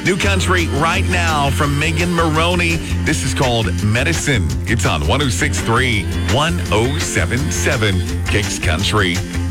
New country right now from Megan Maroney. This is called Medicine. It's on 106.3, 107.7 Kicks Country.